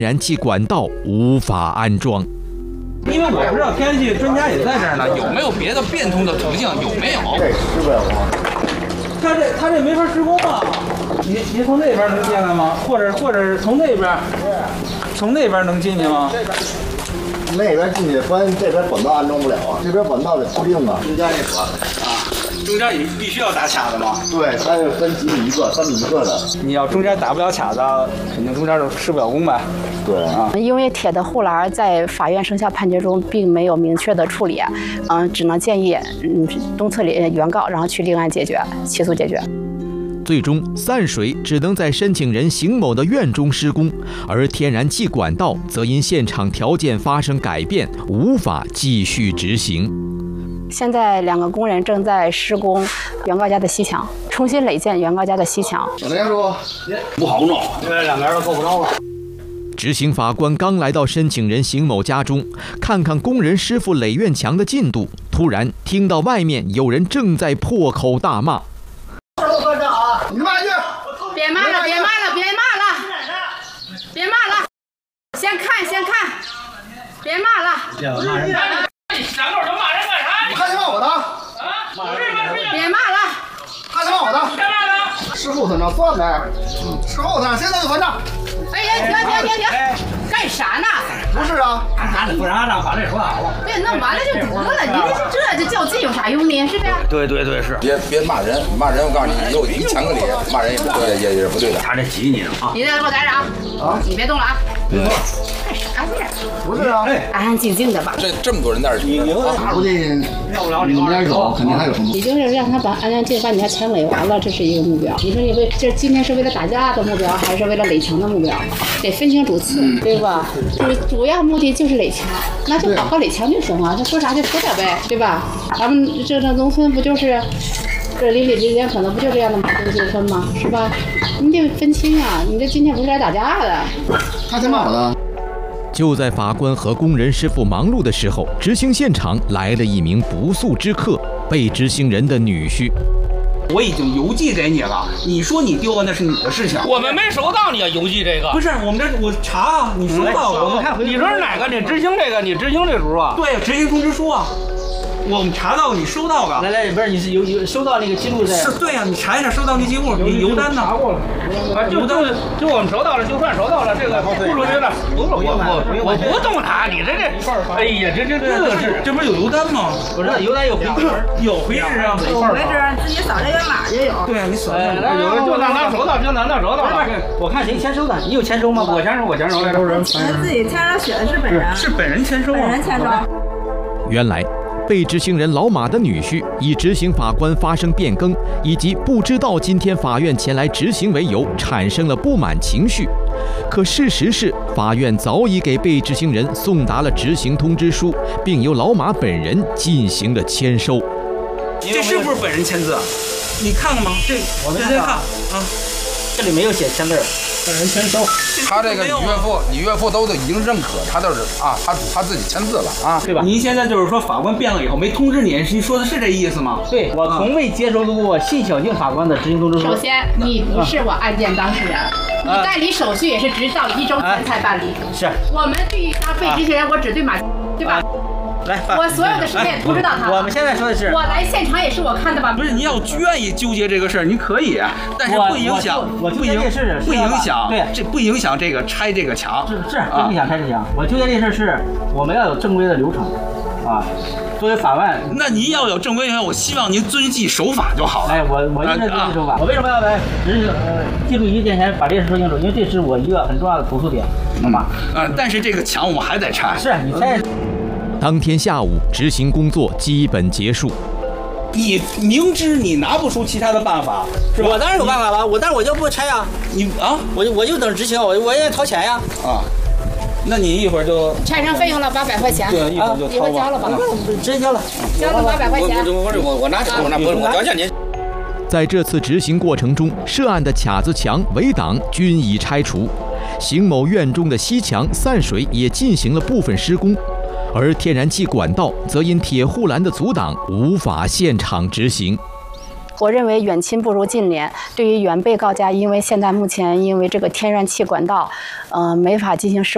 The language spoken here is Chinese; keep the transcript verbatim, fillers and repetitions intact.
燃气管道无法安装。 因为我不知道天然气专家也在这儿呢，有没有别的变通的途径？有没有？ 这施不了吗？ 他这他这没法施工啊！你你从那边能进来吗？或者或者是从那边，从那边能进去吗？ 那边进去，关键这边管道安装不了啊，这边管道得固定啊，中间那管啊。中间你必须要打卡的吗？ 对，它是分几米一个，三米一个的。你要中间打不了卡子，肯定中间就施不了工呗。 对啊， 因为铁的护栏在法院生效判决中并没有明确的处理，嗯，只能建议嗯东侧里原告，然后去另案解决，起诉解决。 最终，散水只能在申请人邢某的院中施工，而天然气管道则因现场条件发生改变，无法继续执行。 现在两个工人正在施工原告家的西墙，重新垒建原告家的西墙。 怎么样说？ 不好弄，因为两边都够不着了。 执行法官刚来到申请人邢某家中，看看工人师傅垒院墙的进度，突然听到外面有人正在破口大骂。 你骂去！ 别骂了，别骂了，别骂了，别骂了，先看先看，别骂了。 你闪口就骂人干啥？ 你看见骂我的？ 啊！ 别骂了！ 看见骂我的？ 干嘛呢？ 师傅算账算呗，师傅算账，现在就算账。 哎呀，停停停停！干啥呢？ 不是啊， 咱得不让让把这说好了。 对，弄完了就得了，你这这这较劲有啥用呢？是不是？ 对对对，是。 别别骂人，骂人我告诉你，以后一墙个里骂人也不对，也也是不对的。 他这急你呢啊！ 你再给我待着啊！啊，你别动了啊！ 别动。 干啥呢？ 不是啊， 安安静静的吧。 这这么多人在这听着， 我估计要不了你往边走，肯定还有什么。 你就是让他把安安静静把你家墙垒完了，这是一个目标。你说你为这今天是为了打架的目标，还是为了垒墙的目标？得分清主次，对吧？主主要目的就是垒墙，那就好好垒墙就行了。他说啥就说点呗，对吧？咱们这这农村不就是这邻里之间可能不就这样的矛盾纠纷吗？是吧？你得分清啊！你这今天不是来打架的。 他先骂我的。 就在法官和工人师傅忙碌的时候，执行现场来了一名不速之客，被执行人的女婿。 我已经邮寄给你了，你说你丢了那是你的事情。 我们没收到你要邮寄这个。 不是，我们这我查啊，你收到了。我们看你说是哪个？你执行这个，你执行这书啊？ 对，执行通知书啊。我们查到你收到了。 来来，不是你是有有收到那个记录在？ 是对呀、啊，你查一下收到那记录，你邮单呢？ 查过了。 啊，就就就我们收到了，就算收到了，这个不出去了。不是我我我不动它，你这这，哎呀，这这这个是， 这不是有邮单吗？ 不是邮单有回执， 有回执啊， 有回执，自己扫这个码就有。 对啊，你扫。 有就咱咱收到，就咱咱收到了。 我看谁签收的，你有签收吗？ 我签收，我签收来着。 自己签收写的是本人。 是本人签收啊。 本人签收。 原来。被执行人老马的女婿以执行法官发生变更，以及不知道今天法院前来执行为由，产生了不满情绪。可事实是，法院早已给被执行人送达了执行通知书，并由老马本人进行了签收。 这是不是本人签字？你看看吗？这我没看啊， 这里没有写签字。 本人签收， 他这个你岳父，你岳父都都已经认可，他都是啊，他他自己签字了啊， 对吧？您现在就是说法官变了以后没通知你，你说的是这意思吗？ 对，我从未接收过信小静法官的执行通知书。 首先，你不是我案件当事人，你办理手续也是直到一周前才办理。 是， 我们对于他被执行人，我只对马，对吧？ 来， 我所有的时间也不知道他。 我们现在说的是， 我来现场也是我看的吧？ 不是，你要愿意纠结这个事儿，你可以，但是不影响， 我不影不影响， 对， 这不影响这个拆这个墙。 是是，不影响拆这墙。我纠结这事是，我们要有正规的流程，啊，作为法院， 那您要有正规流程，我希望您遵纪守法就好了。 哎，我我一直遵纪守法。我为什么要来执行呃记录仪之前把这事说清楚？因为这是我一个很重要的投诉点，好吗？ 啊，但是这个墙我们还得拆。 是你拆。 当天下午，执行工作基本结束。 你明知你拿不出其他的办法，是吧？ 我当然有办法了，我但是我就不拆呀。 你啊， 我就我就等执行，我我也掏钱呀。 啊，那你一会儿就拆成费用了八百块钱。 对，一会儿就掏吧。一会儿交了吧， 直接交了， 交了八百块钱。 我我我我拿这我拿我我交钱您。 在这次执行过程中，涉案的卡子墙、围挡均已拆除，邢某院中的西墙散水也进行了部分施工。而天然气管道则因铁护栏的阻挡，无法现场执行。 我认为远亲不如近邻。对于原被告家，因为现在目前因为这个天然气管道，呃，没法进行施工。